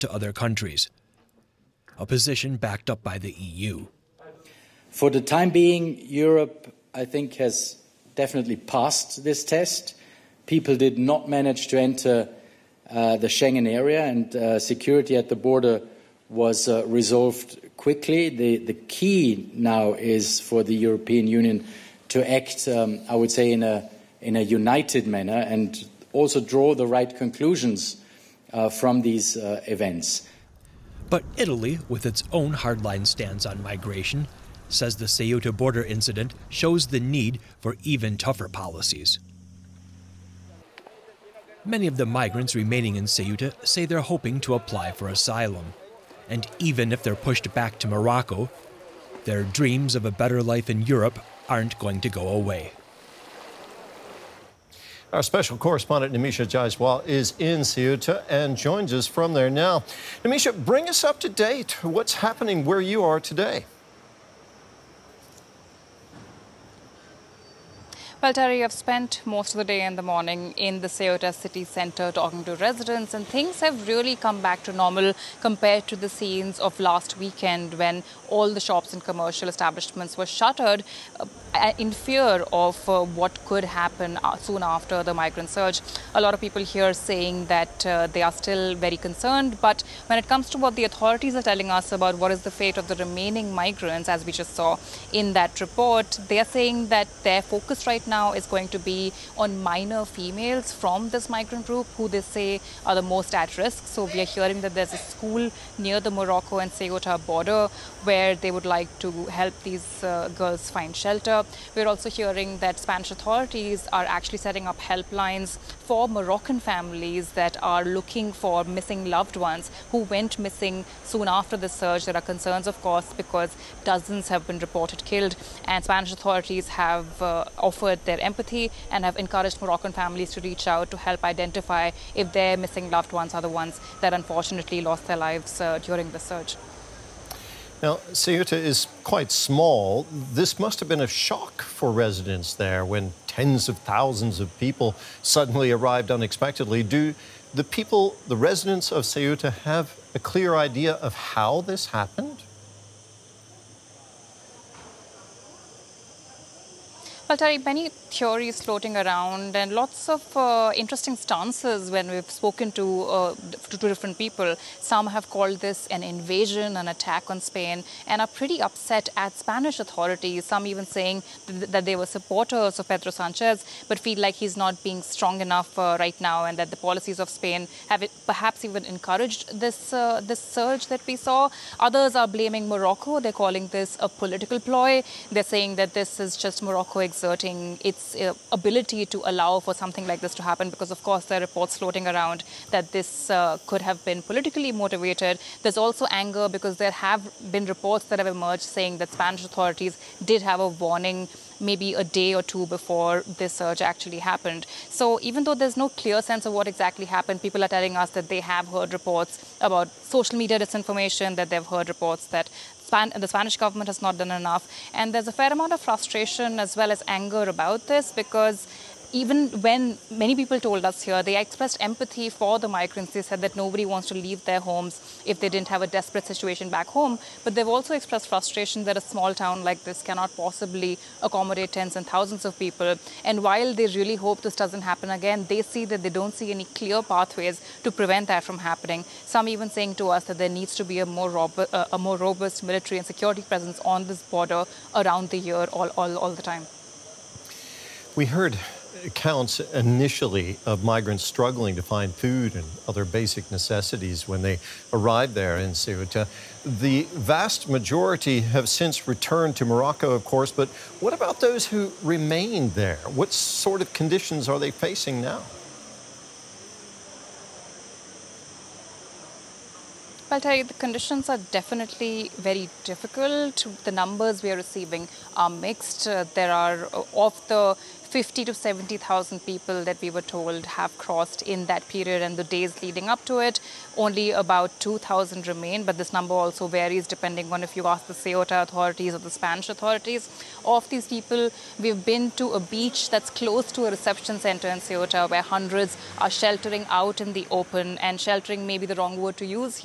to other countries, a position backed up by the EU. For the time being, Europe, I think, has definitely passed this test. People did not manage to enter the Schengen area, and security at the border was resolved quickly. The key now is for the European Union to act, I would say, in a united manner and also draw the right conclusions from these events. But Italy, with its own hardline stance on migration, says the Ceuta border incident shows the need for even tougher policies. Many of the migrants remaining in Ceuta say they're hoping to apply for asylum. And even if they're pushed back to Morocco, their dreams of a better life in Europe aren't going to go away. Our special correspondent, Nimisha Jaiswal, is in Ceuta and joins us from there now. Nimisha, bring us up to date. What's happening where you are today? Well, Terry, I've spent most of the day and the morning in the Ceuta city centre talking to residents, and things have really come back to normal compared to the scenes of last weekend when all the shops and commercial establishments were shuttered in fear of what could happen soon after the migrant surge. A lot of people here saying that they are still very concerned, but when it comes to what the authorities are telling us about what is the fate of the remaining migrants, as we just saw in that report, they are saying that their focus right now is going to be on minor females from this migrant group who they say are the most at risk. So we are hearing that there's a school near the Morocco and Ceuta border where they would like to help these girls find shelter. We're also hearing that Spanish authorities are actually setting up helplines for Moroccan families that are looking for missing loved ones who went missing soon after the surge. There are concerns, of course, because dozens have been reported killed, and Spanish authorities have offered their empathy and have encouraged Moroccan families to reach out to help identify if their missing loved ones are the ones that unfortunately lost their lives during the surge. Now, Ceuta is quite small. This must have been a shock for residents there when tens of thousands of people suddenly arrived unexpectedly. Do the people, the residents of Ceuta, have a clear idea of how this happened? Well, Terry, many theories floating around and lots of interesting stances when we've spoken to different people. Some have called this an invasion, an attack on Spain, and are pretty upset at Spanish authorities. Some even saying that they were supporters of Pedro Sanchez, but feel like he's not being strong enough right now, and that the policies of Spain have perhaps even encouraged this surge that we saw. Others are blaming Morocco. They're calling this a political ploy. They're saying that this is just Morocco exerting its ability to allow for something like this to happen, because of course there are reports floating around that this could have been politically motivated. There's also anger because there have been reports that have emerged saying that Spanish authorities did have a warning maybe a day or two before this surge actually happened. So even though there's no clear sense of what exactly happened, people are telling us that they have heard reports about social media disinformation, that they've heard reports that the Spanish government has not done enough. And there's a fair amount of frustration as well as anger about this, because even when many people told us here, they expressed empathy for the migrants. They said that nobody wants to leave their homes if they didn't have a desperate situation back home. But they've also expressed frustration that a small town like this cannot possibly accommodate tens and thousands of people. And while they really hope this doesn't happen again, they see that they don't see any clear pathways to prevent that from happening. Some even saying to us that there needs to be a more robust military and security presence on this border around the year, all the time. We heard accounts initially of migrants struggling to find food and other basic necessities when they arrived there in Ceuta. The vast majority have since returned to Morocco, of course, but what about those who remained there? What sort of conditions are they facing now? Well, Terry, the conditions are definitely very difficult. The numbers we are receiving are mixed. There are, of the 50 to 70,000 people that we were told have crossed in that period and the days leading up to it, only about 2,000 remain. But this number also varies depending on if you ask the Ceuta authorities or the Spanish authorities. Of these people, we've been to a beach that's close to a reception center in Ceuta where hundreds are sheltering out in the open, and sheltering may be the wrong word to use here.